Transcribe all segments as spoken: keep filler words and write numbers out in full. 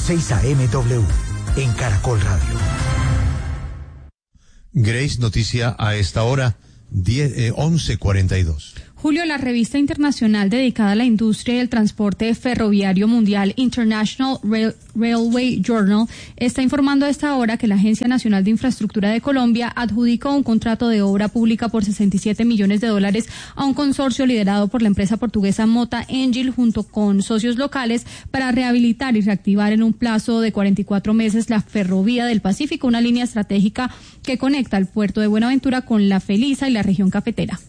seis A M W en Caracol Radio. Grace, noticia a esta hora, diez, eh, once cuarenta y dos. Julio, la revista internacional dedicada a la industria y el transporte ferroviario mundial International Rail- Railway Journal está informando a esta hora que la Agencia Nacional de Infraestructura de Colombia adjudicó un contrato de obra pública por sesenta y siete millones de dólares a un consorcio liderado por la empresa portuguesa Mota Engil junto con socios locales para rehabilitar y reactivar en un plazo de cuarenta y cuatro meses la Ferrovía del Pacífico, una línea estratégica que conecta el puerto de Buenaventura con La Felisa y la región cafetera.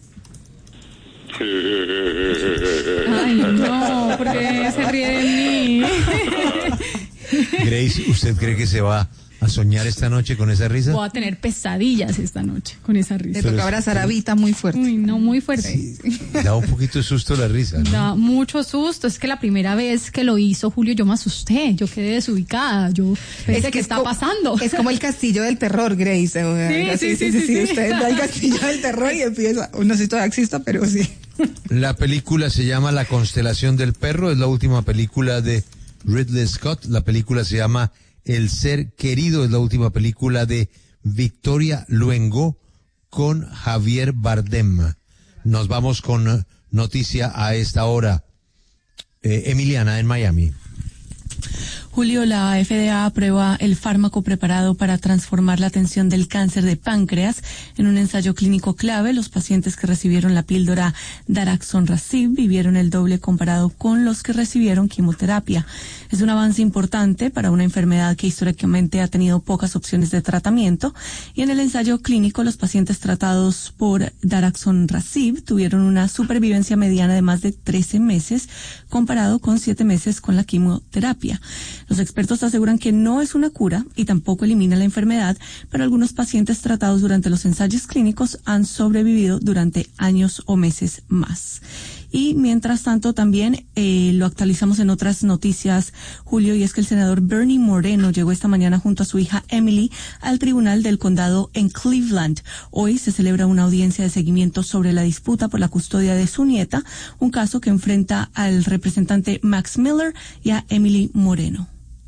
Ay, no, porque se ríe de mí. Grace, ¿usted cree que se va a soñar esta noche con esa risa? Voy a tener pesadillas esta noche con esa risa. Le toca abrazar a Vita muy fuerte. Uy, no, muy fuerte. Sí, da un poquito de susto la risa, ¿no? Da mucho susto. Es que la primera vez que lo hizo Julio, yo me asusté. Yo quedé desubicada. Yo pensé, ¿qué está co- pasando? Es como el castillo del terror, Grace. O sea, Sí, sí, sí, sí, sí. Usted va al castillo del terror y empieza. No sé si todavía exista, pero sí. La película se llama La Constelación del Perro, es la última película de Ridley Scott. La película se llama El Ser Querido, es la última película de Victoria Luengo con Javier Bardem. Nos vamos con noticia a esta hora. Eh, Emiliana, en Miami. Julio, la F D A aprueba el fármaco preparado para transformar la atención del cáncer de páncreas en un ensayo clínico clave. Los pacientes que recibieron la píldora daraxonrasib vivieron el doble comparado con los que recibieron quimioterapia. Es un avance importante para una enfermedad que históricamente ha tenido pocas opciones de tratamiento, y en el ensayo clínico los pacientes tratados por daraxonrasib tuvieron una supervivencia mediana de más de trece meses comparado con siete meses con la quimioterapia. Los expertos aseguran que no es una cura y tampoco elimina la enfermedad, pero algunos pacientes tratados durante los ensayos clínicos han sobrevivido durante años o meses más. Y mientras tanto también eh, lo actualizamos en otras noticias, Julio, y es que el senador Bernie Moreno llegó esta mañana junto a su hija Emily al tribunal del condado en Cleveland. Hoy se celebra una audiencia de seguimiento sobre la disputa por la custodia de su nieta, un caso que enfrenta al representante Max Miller y a Emily Moreno.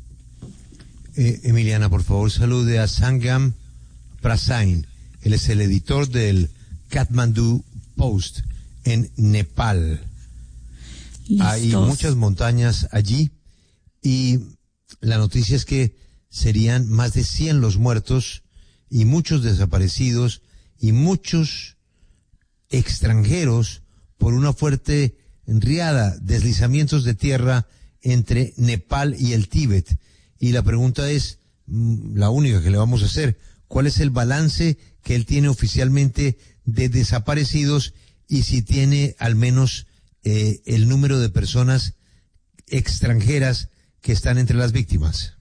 Eh, Emiliana, por favor, salude a Sangam Prasain. Él es el editor del Kathmandu Post en Nepal. Listos. Hay muchas montañas allí y la noticia es que serían más de cien los muertos y muchos desaparecidos y muchos extranjeros por una fuerte riada, deslizamientos de tierra entre Nepal y el Tíbet. Y la pregunta es, la única que le vamos a hacer, ¿cuál es el balance que él tiene oficialmente de desaparecidos y si tiene al menos eh, el número de personas extranjeras que están entre las víctimas?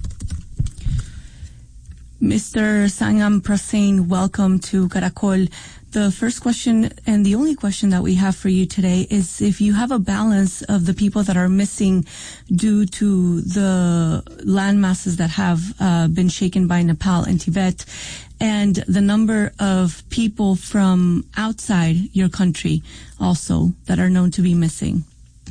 Mister Sangam Prasain, welcome to Caracol. The first question and the only question that we have for you today is if you have a balance of the people that are missing due to the land masses that have uh, been shaken by Nepal and Tibet, and the number of people from outside your country also that are known to be missing.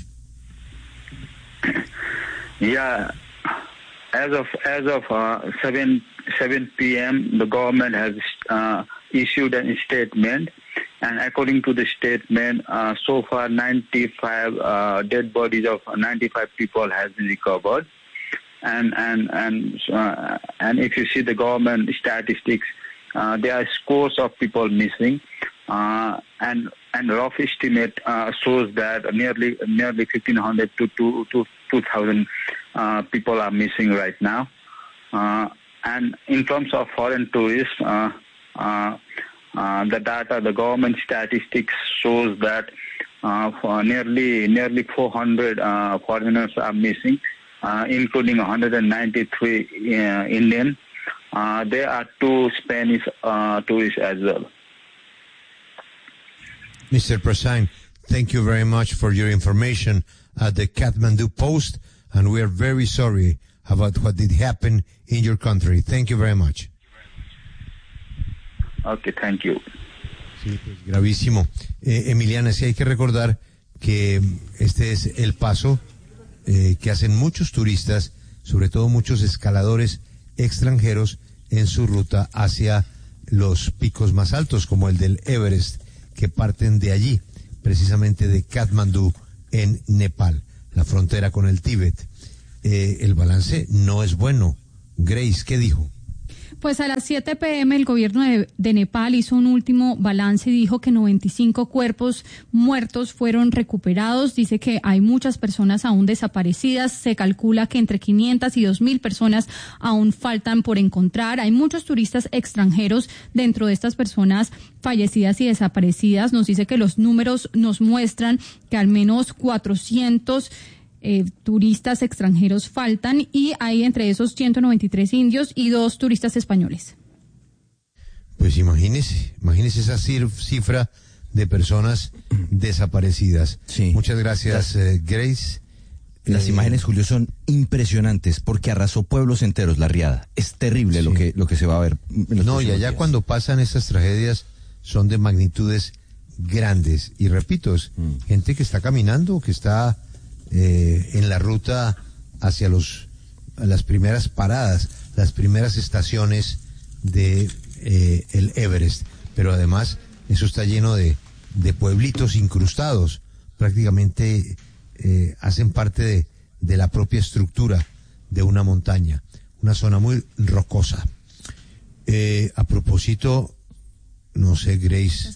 Yeah, as of as of uh, seven p.m., the government has uh, issued a statement, and according to the statement, uh, so far ninety-five uh, dead bodies of ninety-five people has been recovered, and and and uh, and if you see the government statistics, uh, there are scores of people missing, uh, and and rough estimate uh, shows that nearly nearly fifteen hundred to to to two thousand uh, people are missing right now. Uh, and in terms of foreign tourists, uh, uh, uh, the data, the government statistics shows that uh, for nearly nearly four hundred uh, foreigners are missing, uh, including one hundred ninety-three uh, Indian. Uh, there are two Spanish uh, tourists as well. Mister Prasain, thank you very much for your information at the Kathmandu Post, and we are very sorry about what did happen in your country. Thank you very much. Okay, thank you. Sí, pues gravísimo. Eh, Emiliana, sí hay que recordar que este es el paso eh, que hacen muchos turistas sobre todo muchos escaladores extranjeros en su ruta hacia los picos más altos, como el del Everest, que parten de allí, precisamente de Katmandú, en Nepal, la frontera con el Tíbet. Eh, el balance no es bueno. Grace, ¿qué dijo? Pues a las siete pe eme el gobierno de, de Nepal hizo un último balance y dijo que noventa y cinco cuerpos muertos fueron recuperados. Dice que hay muchas personas aún desaparecidas. Se calcula que entre quinientas y dos mil personas aún faltan por encontrar. Hay muchos turistas extranjeros dentro de estas personas fallecidas y desaparecidas. Nos dice que los números nos muestran que al menos cuatrocientos Eh, turistas extranjeros faltan y hay entre esos ciento noventa y tres indios y dos turistas españoles. Pues imagínese, imagínese esa cifra de personas desaparecidas. Sí. Muchas gracias, eh, Grace. Las eh, imágenes, Julio, son impresionantes porque arrasó pueblos enteros la riada. Es terrible sí. lo que lo que se va a ver. No, y allá días. Cuando pasan estas tragedias son de magnitudes grandes. Y repito, es mm. gente que está caminando, que está Eh, en la ruta hacia los las primeras paradas, las primeras estaciones de eh, el Everest, pero además eso está lleno de, de pueblitos incrustados, prácticamente eh, hacen parte de, de la propia estructura de una montaña, una zona muy rocosa. Eh, a propósito, no sé, Grace,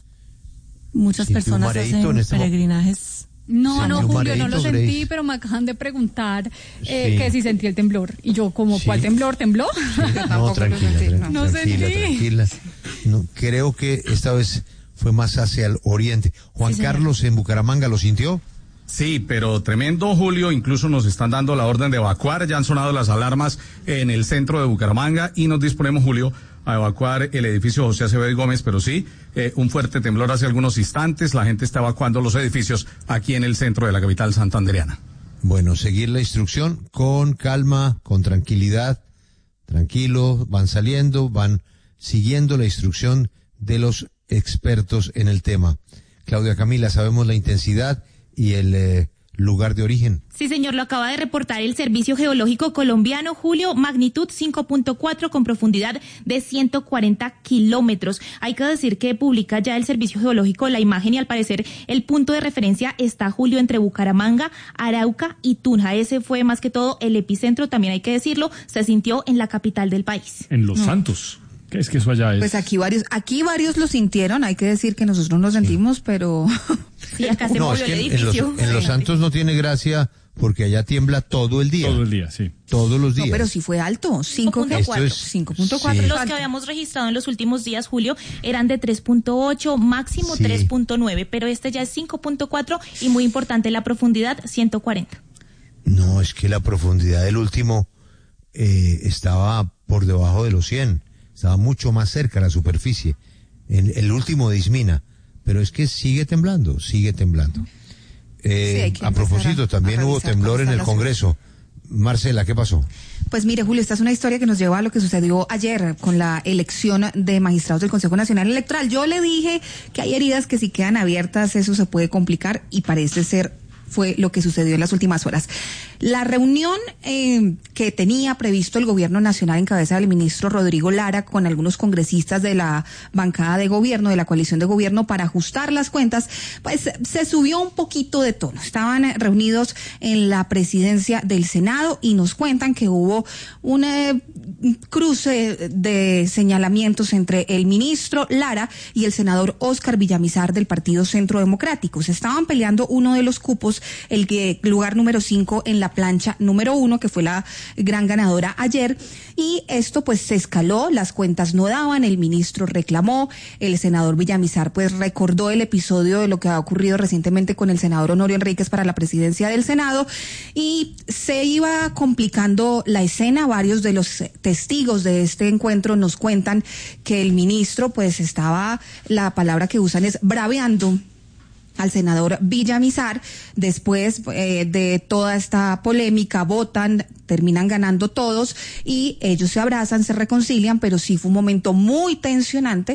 muchas personas hacen este peregrinajes. No, sí, no, Julio, mareito, no lo sentí, Grace. pero me acaban de preguntar eh, Sí. que si sentí el temblor. Y yo, como, Sí. ¿cuál temblor? ¿Tembló? Sí, no, tranquila, sentí, tra- no. No tranquila, sentí. tranquila. No, creo que esta vez fue más hacia el oriente. Juan Sí, señor. Carlos en Bucaramanga, ¿lo sintió? Sí, pero tremendo, Julio. Incluso nos están dando la orden de evacuar. Ya han sonado las alarmas en el centro de Bucaramanga y nos disponemos, Julio, a evacuar el edificio José Acevedo y Gómez, pero sí, eh, un fuerte temblor hace algunos instantes. La gente está evacuando los edificios aquí en el centro de la capital santandereana. Bueno, seguir la instrucción con calma, con tranquilidad, tranquilo, van saliendo, van siguiendo la instrucción de los expertos en el tema. Claudia Camila, sabemos la intensidad y el eh, lugar de origen. Sí, señor, lo acaba de reportar el Servicio Geológico Colombiano, Julio, magnitud cinco punto cuatro con profundidad de ciento cuarenta kilómetros. Hay que decir que publica ya el Servicio Geológico la imagen y al parecer el punto de referencia está, Julio, entre Bucaramanga, Arauca y Tunja. Ese fue más que todo el epicentro, también hay que decirlo, se sintió en la capital del país. En Los No. Santos. ¿Qué es que eso allá es? Pues aquí varios, aquí varios lo sintieron, hay que decir que nosotros no lo sentimos, pero Sí, acá se No, es movió que el en, en los, edificio. en Los Santos no tiene gracia porque allá tiembla todo el día. Todo el día, sí. Todos los días. no, pero sí fue alto, cinco punto Esto cuatro, es- cinco punto cuatro. sí. Los que habíamos registrado en los últimos días, Julio, eran de tres punto ocho, máximo Sí. tres punto nueve, pero este ya es cinco punto cuatro y muy importante la profundidad, ciento cuarenta. No, es que la profundidad del último eh, estaba por debajo de los cien, estaba mucho más cerca a la superficie. En, el último dismina, pero es que sigue temblando, sigue temblando. Eh, Sí, hay que a empezar propósito, a- también a hubo revisar temblor cómo en está el la Congreso. Marcela, ¿qué pasó? Pues mire, Julio, esta es una historia que nos lleva a lo que sucedió ayer con la elección de magistrados del Consejo Nacional Electoral. Yo le dije que hay heridas que si quedan abiertas eso se puede complicar y parece ser fue lo que sucedió en las últimas horas. La reunión eh, que tenía previsto el Gobierno Nacional en cabeza del ministro Rodrigo Lara con algunos congresistas de la bancada de gobierno, de la coalición de gobierno, para ajustar las cuentas, pues se subió un poquito de tono. Estaban eh, reunidos en la presidencia del Senado y nos cuentan que hubo un eh, cruce de señalamientos entre el ministro Lara y el senador Óscar Villamizar del Partido Centro Democrático. Se estaban peleando uno de los cupos, el que lugar número cinco en la plancha número uno, que fue la gran ganadora ayer, y esto pues se escaló, las cuentas no daban, el ministro reclamó, el senador Villamizar pues recordó el episodio de lo que ha ocurrido recientemente con el senador Honorio Enríquez para la presidencia del Senado, y se iba complicando la escena. Varios de los testigos de este encuentro nos cuentan que el ministro pues estaba, la palabra que usan es braveando al senador Villamizar. Después eh, de toda esta polémica votan, terminan ganando todos y ellos se abrazan, se reconcilian, pero sí fue un momento muy tensionante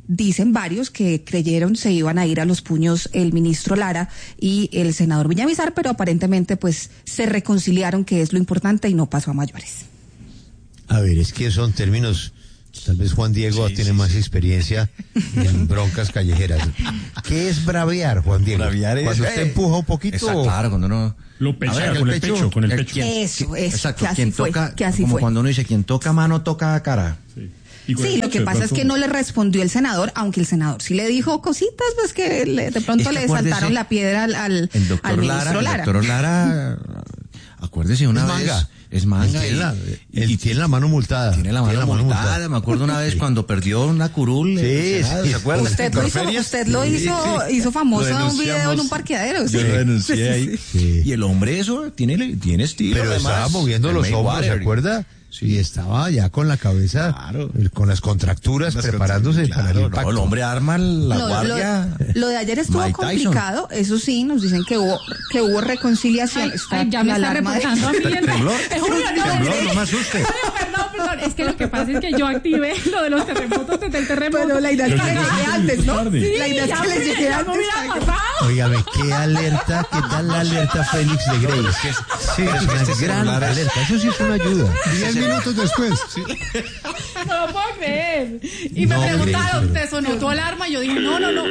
dicen varios que creyeron se iban a ir a los puños el ministro Lara y el senador Villamizar, pero aparentemente pues se reconciliaron, que es lo importante, y no pasó a mayores. A ver, es que son términos, tal vez Juan Diego Sí, tiene sí, más sí. experiencia en broncas callejeras. ¿Qué es bravear, Juan Diego? Bravear es, Cuando usted eh, empuja un poquito. Exacto, claro, cuando uno Lo pechea A ver, con el el pecho. pecho, con el Eh, pecho. ¿quién- Eso, quién- eso, exacto, que así quien fue, toca, que así como fue. cuando uno dice, quien toca mano, toca cara. Sí. Y con Sí, el lo pecho que de pasa es pronto- que no le respondió el senador, aunque el senador sí le dijo cositas, pues que le- de pronto Es que le acuérdese, saltaron la piedra al, al, El doctor al Lara, ministro el Lara. doctor Lara, acuérdese una Es vez, manga. es manga. Él tiene, y- la, y- él tiene la mano multada. Tiene la mano, multada. Me acuerdo una vez cuando perdió una curul. en el Sí, Senado, sí. ¿se acuerda? Usted lo hizo, Corferias. usted lo Sí, hizo, sí. hizo famoso Lo en un video en denunciamos. un parqueadero. Yo sí. lo denuncié ahí. Sí. Y el hombre eso tiene, tiene estilo. Pero además, estaba moviendo el los hombros, ¿se Mayweather. acuerda? Sí. Y estaba ya con la cabeza, Claro. eh, con las contracturas, Las preparándose contracturas, para el claro, impacto. no, el hombre arma la Lo, guardia. lo- lo de ayer estuvo Mike Tyson. complicado, eso sí, nos dicen que hubo que hubo reconciliación. Ay, Está ay, ya me la está alarma de- reportando a mí. el- ¿Temblor? Te juro, no, Temblor, de- no me asuste. Ay, perdón, perdón. Es que lo que pasa es que yo activé lo de los terremotos desde el terremoto. Pero la idea es que Pero le ya llegue no, antes, ¿no? tarde. Sí, La idea es ya que le me- llegue ya me antes. hubiera para que- pasado. Óigame, qué alerta, qué tal la alerta Félix de Grey. Sí, es una este gran celular es- alerta, eso sí es una ayuda. Diez minutos después. No lo puedo creer. Y me No, preguntaron, Grace, ¿te sonó tu alarma? Yo dije, no, no, no.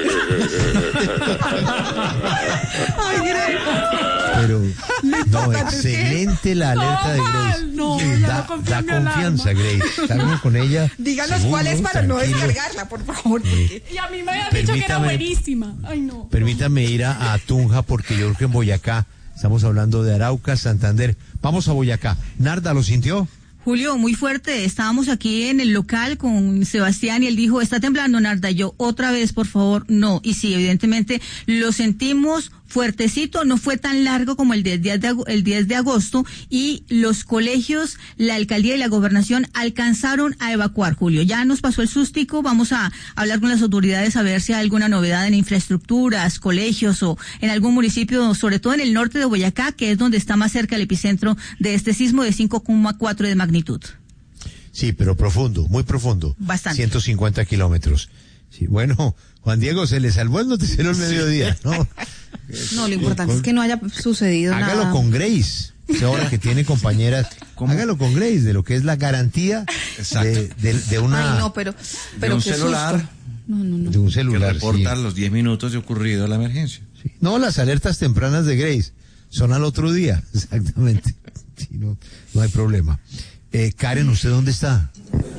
Ay, Grace. Pero, no, excelente la alerta de No, Grace. no, Sí, ya da, no confío da en mi confianza, Grace. Está uno con ella. Díganos seguro, cuál es para no tranquilo. descargarla, por favor. porque- Y a mí me habían dicho que era Permítame. buenísima. Ay, no. Permítame ir a, a Tunja porque yo creo que en Boyacá, estamos hablando de Arauca, Santander. Vamos a Boyacá. Narda, ¿lo sintió? Julio, muy fuerte. Estábamos aquí en el local con Sebastián y él dijo, está temblando, Narda. Yo, otra vez, por favor, no. Y sí, evidentemente lo sentimos fuertecito, no fue tan largo como el diez de, ag- el diez de agosto y los colegios, la alcaldía y la gobernación alcanzaron a evacuar, Julio. Ya nos pasó el sustico, vamos a hablar con las autoridades a ver si hay alguna novedad en infraestructuras, colegios o en algún municipio, sobre todo en el norte de Boyacá, que es donde está más cerca el epicentro de este sismo de cinco coma cuatro de magnitud. Sí, pero profundo, muy profundo. Bastante. ciento cincuenta kilómetros. Sí, bueno, Juan Diego, se le salvó el noticiero el mediodía, ¿no? No, lo importante es que no haya sucedido Hágalo nada. con Grace. que Ahora que tiene compañeras, hágalo con Grace, de lo que es la garantía de, de, de una Ay, no, pero, pero un qué celular. susto. No, no, no. de un Que celular. reporta sí. los diez minutos de ocurrido la emergencia. Sí. No, las alertas tempranas de Grace son al otro día, exactamente. Sí, no, no hay problema. Eh, Karen, ¿usted dónde está?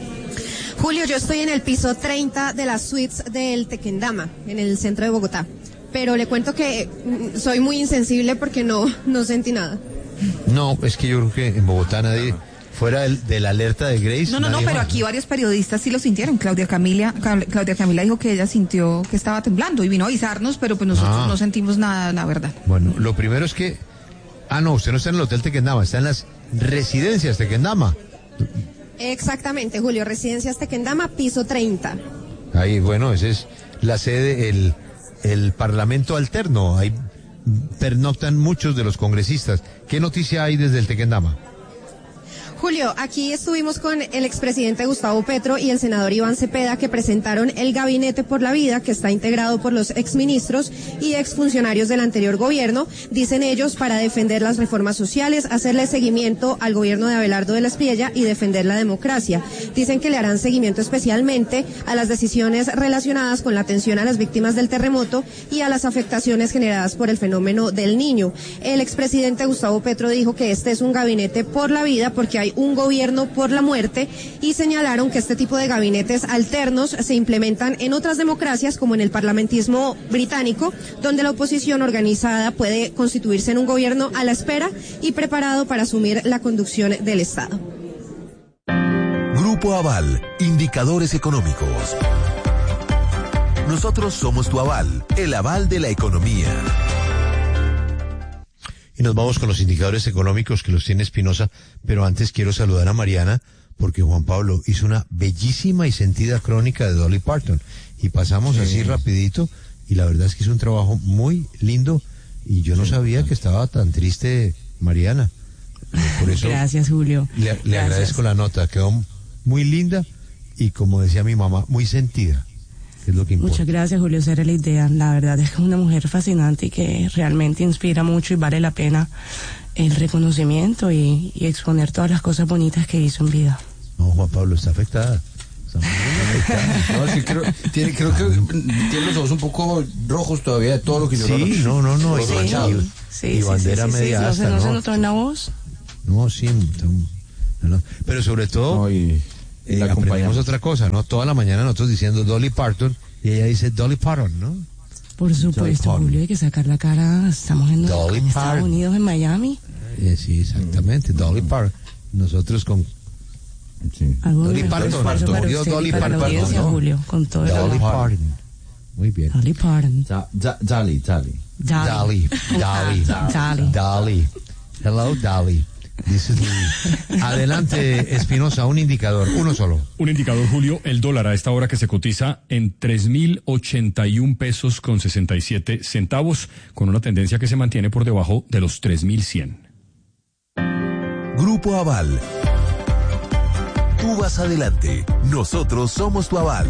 Julio, yo estoy en el piso treinta de las suites del Tequendama, en el centro de Bogotá. Pero le cuento que mm, soy muy insensible porque no, no sentí nada. No, es que yo creo que en Bogotá nadie, fuera del, de la alerta de Grace. No, no, no, nadie pero más, aquí ¿no? varios periodistas sí lo sintieron. Claudia Camila, Claudia Camila dijo que ella sintió que estaba temblando y vino a avisarnos, pero pues nosotros Ah. no sentimos nada, la verdad. Bueno, lo primero es que, ah, no, usted no está en el Hotel Tequendama, está en las residencias Tequendama. Exactamente, Julio, Residencias Tequendama, piso treinta. Ahí, bueno, esa es la sede, el, el Parlamento alterno. Ahí pernoctan muchos de los congresistas. ¿Qué noticia hay desde el Tequendama? Julio, aquí estuvimos con el expresidente Gustavo Petro y el senador Iván Cepeda, que presentaron el Gabinete por la Vida, que está integrado por los exministros y exfuncionarios del anterior gobierno, dicen ellos, para defender las reformas sociales, hacerle seguimiento al gobierno de Abelardo de la Espriella y defender la democracia. Dicen que le harán seguimiento especialmente a las decisiones relacionadas con la atención a las víctimas del terremoto y a las afectaciones generadas por el fenómeno del Niño. El expresidente Gustavo Petro dijo que este es un gabinete por la vida porque hay un gobierno por la muerte y señalaron que este tipo de gabinetes alternos se implementan en otras democracias como en el parlamentismo británico, donde la oposición organizada puede constituirse en un gobierno a la espera y preparado para asumir la conducción del Estado. Grupo Aval, indicadores económicos. Nosotros somos tu aval, el aval de la economía. Y nos vamos con los indicadores económicos que los tiene Espinosa, pero antes quiero saludar a Mariana, porque Juan Pablo hizo una bellísima y sentida crónica de Dolly Parton, y pasamos Sí. así rapidito, y la verdad es que hizo un trabajo muy lindo, y yo no Sí, sabía bastante. que estaba tan triste Mariana. Por eso Gracias, Julio. le, le Gracias. agradezco la nota, quedó muy linda, y como decía mi mamá, muy sentida. que es lo que importa. Muchas gracias, Julio, esa era la idea. La verdad es que es una mujer fascinante y que realmente inspira mucho y vale la pena el reconocimiento y, y exponer todas las cosas bonitas que hizo en vida. No, Juan Pablo está afectada. Está muy afectada. No, sí, creo, tiene, creo que tiene los ojos un poco rojos todavía de todo lo que yo Sí, no, no, no. Sí, Y, sí, sí, y bandera sí, sí, media sí, no, asta, se, no, ¿no? se notó en la voz. No, sí. No, no. Pero sobre todo, No, y eh, la aprendimos acompañamos. otra cosa, ¿no? Toda la mañana nosotros diciendo Dolly Parton y ella dice Dolly Parton, ¿no? Por supuesto, Julio, hay que sacar la cara. Estamos en, Dolly en Estados Parton. Unidos, en Miami. Eh, sí, exactamente, Dolly Parton. Nosotros con Sí. Dolly Parton, Esfuerzo para murió usted y Dolly para la Parton, audiencia, ¿no? Julio, con todo el Dolly amor. Parton. Muy bien. Dolly Parton. Da- da- Dali, Dali. Dolly, Dolly, Dolly. Dolly. Hello, Dolly. This is Louis. Adelante, Espinosa, un indicador, uno solo. Un indicador, Julio, el dólar a esta hora que se cotiza en tres mil ochenta y un pesos con sesenta y siete centavos, con una tendencia que se mantiene por debajo de los tres mil cien. Grupo Aval. Tú vas adelante. Nosotros somos tu aval.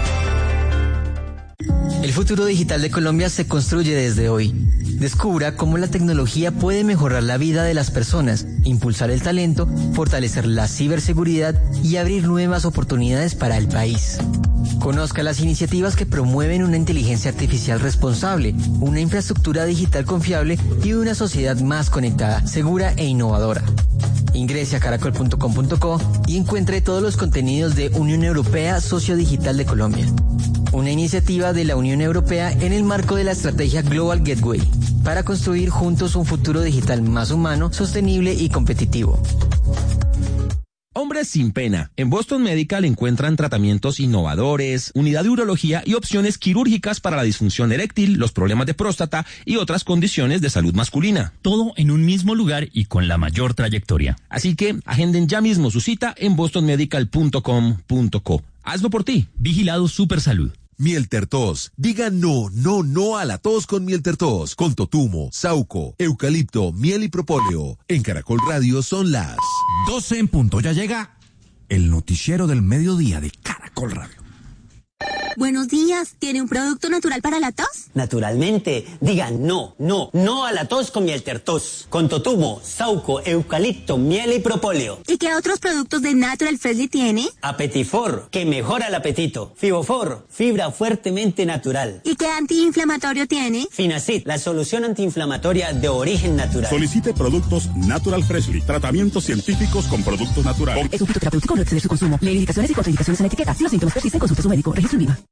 El futuro digital de Colombia se construye desde hoy. Descubra cómo la tecnología puede mejorar la vida de las personas, impulsar el talento, fortalecer la ciberseguridad y abrir nuevas oportunidades para el país. Conozca las iniciativas que promueven una inteligencia artificial responsable, una infraestructura digital confiable y una sociedad más conectada, segura e innovadora. Ingrese a caracol punto com punto co y encuentre todos los contenidos de Unión Europea Socio Digital de Colombia. Una iniciativa de la Unión Europea en el marco de la estrategia Global Gateway, para construir juntos un futuro digital más humano, sostenible y competitivo. Hombres sin pena. En Boston Medical encuentran tratamientos innovadores, unidad de urología y opciones quirúrgicas para la disfunción eréctil, los problemas de próstata y otras condiciones de salud masculina. Todo en un mismo lugar y con la mayor trayectoria. Así que agenden ya mismo su cita en boston medical punto com punto co. Hazlo por ti. Vigilado Supersalud. Miel Tertos. Diga no, no, no a la tos con Miel Tertos. Con totumo, sauco, eucalipto, miel y propóleo. En Caracol Radio son las doce en punto. Ya llega el noticiero del mediodía de Caracol Radio. Buenos días, ¿tiene un producto natural para la tos? Naturalmente, diga no, no, no a la tos con Miel Tertos. Con totumo, sauco, eucalipto, miel y propóleo. ¿Y qué otros productos de Natural Freshly tiene? Apetifor, que mejora el apetito. Fibofor, fibra fuertemente natural. ¿Y qué antiinflamatorio tiene? Finacid, la solución antiinflamatoria de origen natural. Solicite productos Natural Freshly, tratamientos científicos con productos naturales. Es un fitoterapéutico, no exceder su consumo. Lee indicaciones y contraindicaciones en la etiqueta. Si los síntomas persisten, consulte a su médico. Registro en Viva.